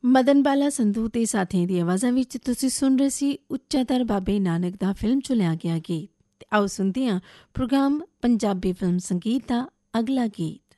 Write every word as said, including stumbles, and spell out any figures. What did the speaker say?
ਮਦਨ ਬਾਲਾ ਸੰਧੂ ਤੇ ਸਾਥੀਆਂ ਦੀ ਆਵਾਜ਼ਾਂ ਵਿੱਚ ਤੁਸੀਂ ਸੁਣ ਰਹੇ ਸੀ ਉੱਚਾ ਦਰ ਬਾਬੇ ਨਾਨਕ ਦਾ ਫਿਲਮ ਚੋਂ ਲਿਆ ਗਿਆ ਗੀਤ। ਆਓ ਸੁਣਦੇ ਹਾਂ ਪ੍ਰੋਗਰਾਮ ਪੰਜਾਬੀ ਫਿਲਮ ਸੰਗੀਤ ਦਾ ਅਗਲਾ ਗੀਤ।